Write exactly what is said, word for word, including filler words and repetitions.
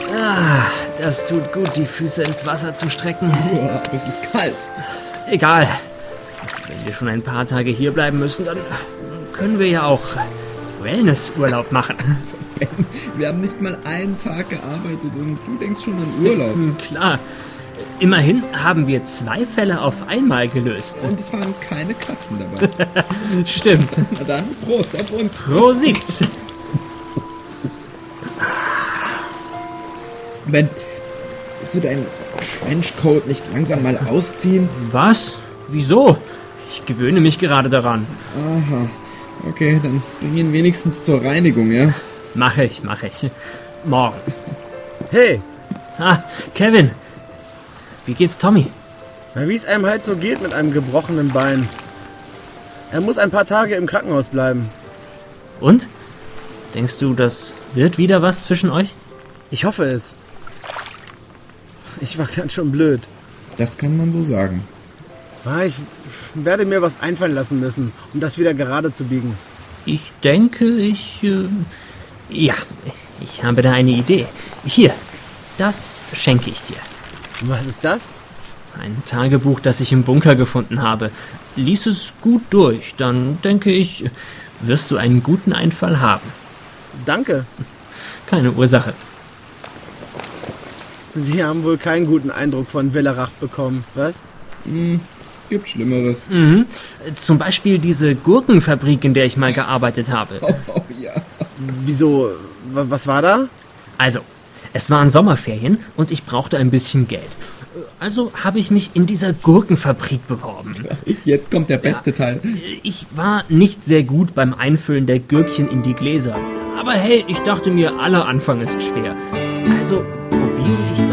Ah, das tut gut, die Füße ins Wasser zu strecken. Boah, es ist kalt. Egal. Wenn wir schon ein paar Tage hier bleiben müssen, dann können wir ja auch Wellnessurlaub machen. Also Ben, wir haben nicht mal einen Tag gearbeitet und du denkst schon an Urlaub. Klar. Immerhin haben wir zwei Fälle auf einmal gelöst. Und es waren keine Katzen dabei. Stimmt. Na dann, Prost auf uns. Prosit. Ben, willst du deinen Trenchcoat nicht langsam mal ausziehen? Was? Wieso? Ich gewöhne mich gerade daran. Aha. Okay, dann bring ihn wenigstens zur Reinigung, ja? Mache ich, mache ich. Morgen. Hey, Ah, Kevin. Wie geht's Tommy? na, wie es einem halt so geht mit einem gebrochenen Bein. Er muss ein paar Tage im Krankenhaus bleiben. Und? Denkst du, das wird wieder was zwischen euch? Ich hoffe es. Ich war ganz schön blöd. Das kann man so sagen. Ah, Ich werde mir was einfallen lassen müssen, um das wieder gerade zu biegen. Ich denke, ich... Äh, ja, ich habe da eine Idee. Hier, das schenke ich dir. Was ist das? Ein Tagebuch, das ich im Bunker gefunden habe. Lies es gut durch, dann denke ich, wirst du einen guten Einfall haben. Danke. Keine Ursache. Sie haben wohl keinen guten Eindruck von Willerach bekommen, was? Hm, gibt Schlimmeres. Mhm. Zum Beispiel diese Gurkenfabrik, in der ich mal gearbeitet habe. Oh, oh ja. Wieso? Wa- Was war da? Also, es waren Sommerferien und ich brauchte ein bisschen Geld. Also habe ich mich in dieser Gurkenfabrik beworben. Jetzt kommt der beste Teil. Ich war nicht sehr gut beim Einfüllen der Gürkchen in die Gläser. Aber hey, ich dachte mir, aller Anfang ist schwer. Also probiere ich